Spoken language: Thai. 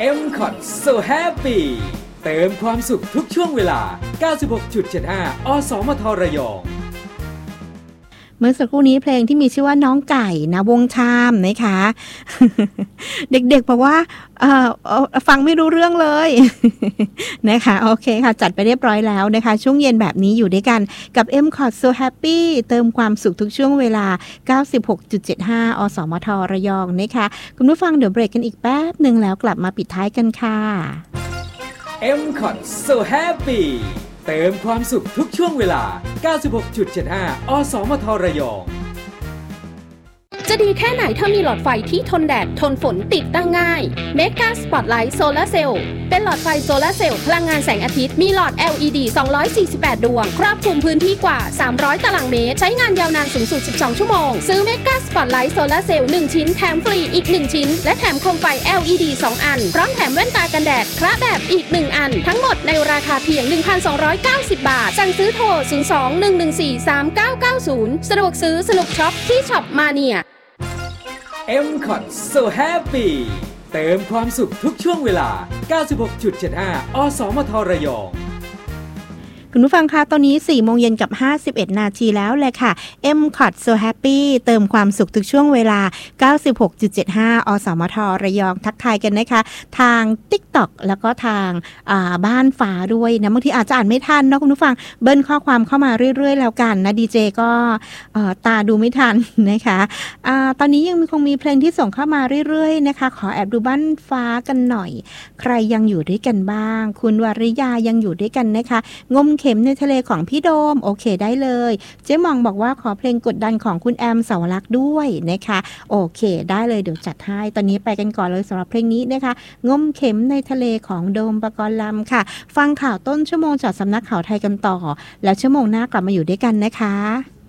MCOT So Happy เติมความสุขทุกช่วงเวลา 96.75 อสมทระยองเมื่อสักครู่นี้เพลงที่มีชื่อว่าน้องไก่นะวงชามนะคะ เด็กๆบอกว่าฟังไม่รู้เรื่องเลย นะคะโอเคค่ะจัดไปเรียบร้อยแล้วนะคะช่วงเย็นแบบนี้อยู่ด้วยกันกับ MCOT So Happy เติมความสุขทุกช่วงเวลา 96.75 อสมทระยองนะคะคุณผู้ฟังเดี๋ยวเบรกกันอีกแป๊บนึงแล้วกลับมาปิดท้ายกันค่ะ MCOT So Happy เติมความสุขทุกช่วงเวลา 96.75 อสมทระยองจะดีแค่ไหนถ้ามีหลอดไฟที่ทนแดดทนฝนติดตั้งง่าย Mega Spotlight Solar Cell เป็นหลอดไฟโซลาร์เซลล์พลังงานแสงอาทิตย์มีหลอด LED 248 ดวงครอบคลุมพื้นที่กว่า300ตารางเมตรใช้งานยาวนานสูงสุด12ชั่วโมงซื้อ Mega Spotlight Solar Cell 1 ชิ้นแถมฟรีอีก1ชิ้นและแถมโคมไฟ LED 2 อันพร้อมแถมแว่นตากันแดดคละแบบอีก1อันทั้งหมดในราคาเพียง 1,290 บาทสั่งซื้อโทร 02-114-3990 สะดวกซื้อสนุกช็อปที่ช็อปมาเนีย MCOT So Happy เติมความสุขทุกช่วงเวลา 96.75 อสมทระยองคุณผู้ฟังคะตอนนี้ 4:00 นกับ51 นาทีแล้วแหละค่ะ MCOT So Happy เติมความสุขทุกช่วงเวลา 96.75 อสมทระยองทักทายกันนะคะทาง TikTok แล้วก็ทางบ้านฟ้าด้วยนะบางทีอาจจะอ่านไม่ทันเนาะคุณผู้ฟังเบิ้ลข้อความเข้ามาเรื่อยๆแล้วกันนะดีเจก็ตาดูไม่ทันนะคะตอนนี้ยังคงมีเพลงที่ส่งเข้ามาเรื่อยๆนะคะขอแอบดูบ้านฟ้ากันหน่อยใครยังอยู่ด้วยกันบ้างคุณวริยายังอยู่ด้วยกันนะคะงมเข็มในทะเลของพี่โดมโอเคได้เลยเจ๊มองบอกว่าขอเพลงกดดันของคุณแอมสาวรักษ์ด้วยนะคะโอเคได้เลยเดี๋ยวจัดให้ตอนนี้ไปกันก่อนเลยสำหรับเพลงนี้นะคะงมเข็มในทะเลของโดมปกรณ์ลำค่ะฟังข่าวต้นชั่วโมงจากสำนักข่าวไทยกันต่อแล้วชั่วโมงหน้ากลับมาอยู่ด้วยกันนะคะ